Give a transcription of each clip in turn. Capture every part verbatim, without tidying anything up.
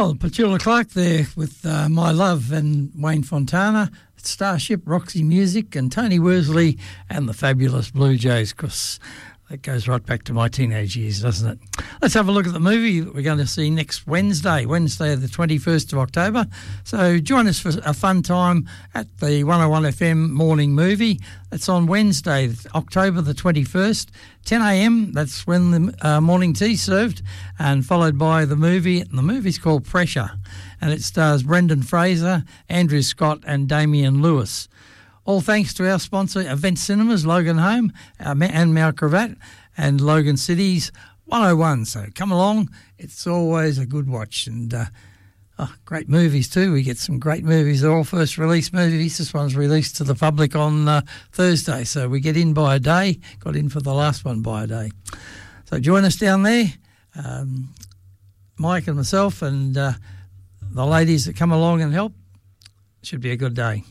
Well, Petula Clark there with uh, My Love and Wayne Fontana, Starship, Roxy Music and Tony Worsley and the Fabulous Blue Jays, because that goes right back to my teenage years, doesn't it? Let's have a look at the movie that we're going to see next Wednesday, Wednesday the twenty-first of October. So join us for a fun time at the one oh one F M morning movie. It's on Wednesday, October the twenty-first, ten a m. That's when the uh, morning tea's served, and followed by the movie. And the movie's called Pressure, and it stars Brendan Fraser, Andrew Scott and Damian Lewis. All thanks to our sponsor, Event Cinemas, Logan Home uh, and Mount Gravatt, and Logan City's one oh one. So come along. It's always a good watch. And uh, oh, great movies too. We get some great movies. They're all first release movies. This one's released to the public on uh, Thursday. So we get in by a day. Got in for the last one by a day. So join us down there. Um, Mike and myself and uh, the ladies that come along and help. Should be a good day.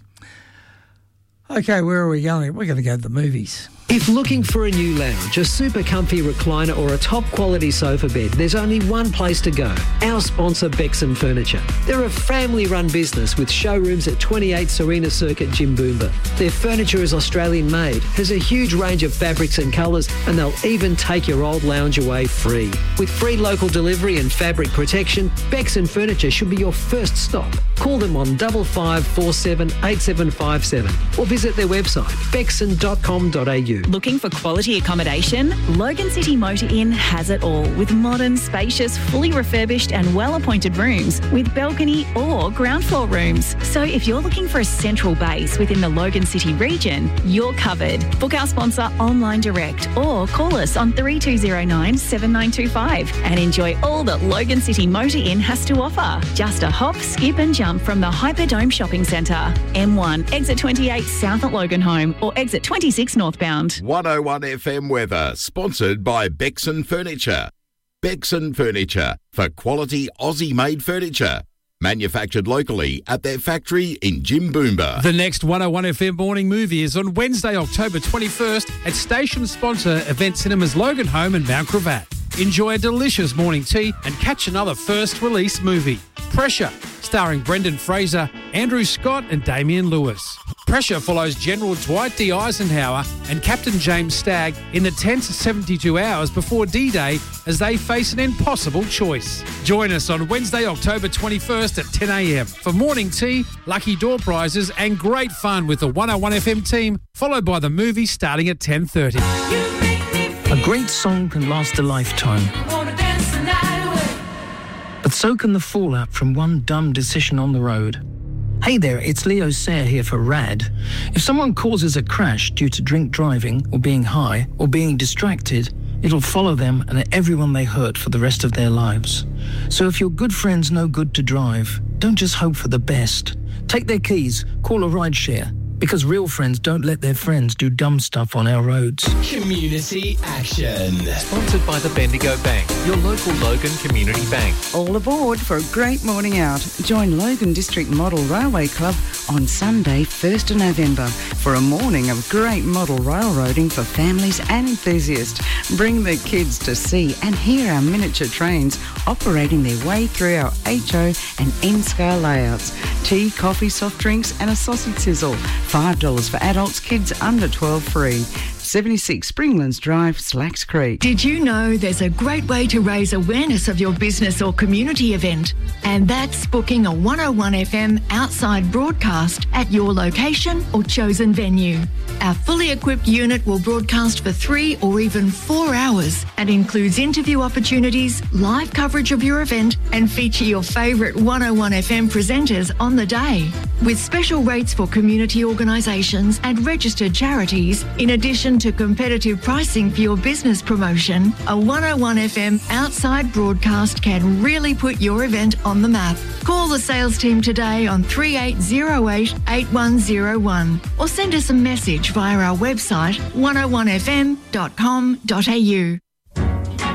Okay, where are we going? We're going to go to the movies. If looking for a new lounge, a super comfy recliner or a top quality sofa bed, there's only one place to go. Our sponsor, Bexon Furniture. They're a family run business with showrooms at twenty-eight Serena Circuit, Jimboomba. Their furniture is Australian made, has a huge range of fabrics and colours, and they'll even take your old lounge away free. With free local delivery and fabric protection, Bexon Furniture should be your first stop. Call them on five five four seven eight seven five seven or visit their website, bexon dot com dot a u. Looking for quality accommodation? Logan City Motor Inn has it all, with modern, spacious, fully refurbished and well-appointed rooms with balcony or ground floor rooms. So if you're looking for a central base within the Logan City region, you're covered. Book our sponsor online direct or call us on three two zero nine seven nine two five and enjoy all that Logan City Motor Inn has to offer. Just a hop, skip and jump from the Hyperdome Shopping Centre. M one, exit twenty-eight south at Logan Home or exit twenty-six northbound. one oh one F M weather, sponsored by Bexon Furniture. Bexon Furniture, for quality Aussie-made furniture. Manufactured locally at their factory in Jimboomba. The next one oh one F M morning movie is on Wednesday, October twenty-first at station sponsor Event Cinemas Logan Home and Mount Gravatt. Enjoy a delicious morning tea and catch another first release movie, Pressure, starring Brendan Fraser, Andrew Scott and Damian Lewis. Pressure follows General Dwight D. Eisenhower and Captain James Stagg in the tense seventy-two hours before D-Day as they face an impossible choice. Join us on Wednesday, October twenty-first at ten a m for morning tea, lucky door prizes and great fun with the one oh one F M team, followed by the movie starting at ten thirty. A great song can last a lifetime. But so can the fallout from one dumb decision on the road. Hey there, it's Leo Sayre here for RAD. If someone causes a crash due to drink driving or being high or being distracted, it'll follow them and everyone they hurt for the rest of their lives. So if your good friend's no good to drive, don't just hope for the best. Take their keys, call a rideshare, because real friends don't let their friends do dumb stuff on our roads. Community Action. Sponsored by the Bendigo Bank, your local Logan Community Bank. All aboard for a great morning out. Join Logan District Model Railway Club on Sunday, first of November, for a morning of great model railroading for families and enthusiasts. Bring the kids to see and hear our miniature trains operating their way through our H O and N-scale layouts. Tea, coffee, soft drinks and a sausage sizzle. five dollars for adults, kids under twelve free. seventy-six Springlands Drive, Slacks Creek. Did you know there's a great way to raise awareness of your business or community event? And that's booking a one oh one F M outside broadcast at your location or chosen venue. Our fully equipped unit will broadcast for three or even four hours and includes interview opportunities, live coverage of your event and feature your favourite one oh one F M presenters on the day. With special rates for community organisations and registered charities, in addition to competitive pricing for your business promotion, a one oh one F M outside broadcast can really put your event on the map. Call the sales team today on three eight zero eight, eight one zero one or send us a message via our website one oh one f m dot com dot a u.